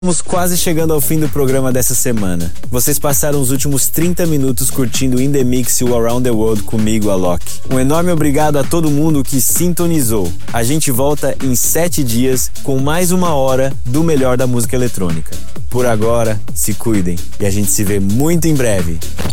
Estamos quase chegando ao fim do programa dessa semana. Vocês passaram os últimos 30 minutos curtindo o In The Mix e o Around The World comigo, Alok. Um enorme obrigado a todo mundo que sintonizou. A gente volta em 7 dias com mais 1 hora do melhor da música eletrônica. Por agora, se cuidem e a gente se vê muito em breve.